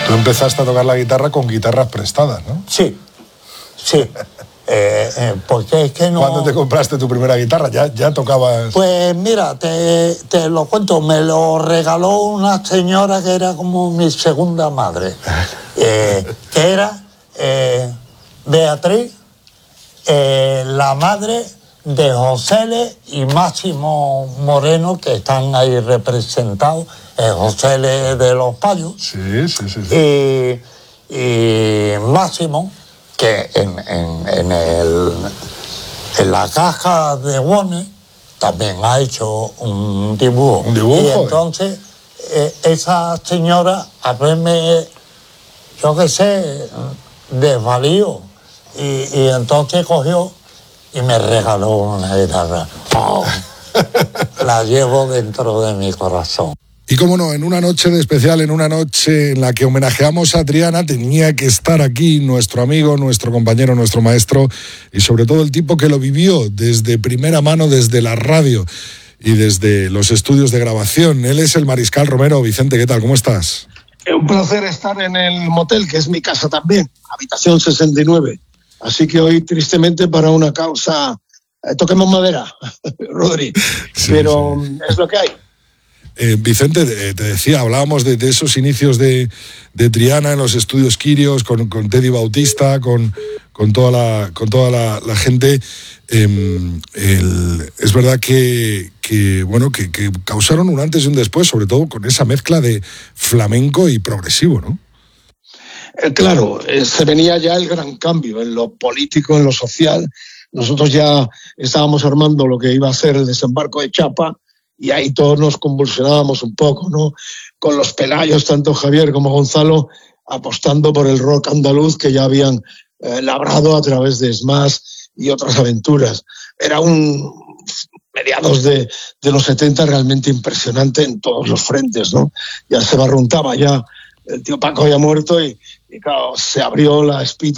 Tú empezaste a tocar la guitarra con guitarras prestadas, ¿no? Sí. Porque es que no... ¿Cuándo te compraste tu primera guitarra? ¿Ya tocabas? Pues mira, te lo cuento, me lo regaló una señora que era como mi segunda madre, que era Beatriz, la madre de José L. y Máximo Moreno, que están ahí representados, José L. de los Payos, Sí. y Máximo, que en la caja de Warner también ha hecho un dibujo. Y entonces esa señora, a verme, yo qué sé, desvalió. Y entonces cogió y me regaló una guitarra. ¡Oh! La llevo dentro de mi corazón. Y cómo no, en una noche de especial, en una noche en la que homenajeamos a Triana, tenía que estar aquí nuestro amigo, nuestro compañero, nuestro maestro y sobre todo el tipo que lo vivió desde primera mano, desde la radio y desde los estudios de grabación. Él es el Mariscal Romero. Vicente, ¿qué tal? ¿Cómo estás? Un placer estar en el motel, que es mi casa también, habitación 69. Así que hoy, tristemente, para una causa, toquemos madera, Rodri, pero sí. Es lo que hay. Vicente, te decía, hablábamos de esos inicios de Triana en los estudios Quirios, con Teddy Bautista, con toda la gente. Es verdad que causaron un antes y un después, sobre todo con esa mezcla de flamenco y progresivo, ¿no? Claro, se venía ya el gran cambio en lo político, en lo social. Nosotros ya estábamos armando lo que iba a ser el desembarco de Chapa, y ahí todos nos convulsionábamos un poco, ¿no? Con los Pelayos, tanto Javier como Gonzalo, apostando por el rock andaluz que ya habían labrado a través de Smash y otras aventuras. Era un mediados de los 70 realmente impresionante en todos los frentes, ¿no? Ya se barruntaba, ya el tío Paco había muerto y claro, se abrió la espita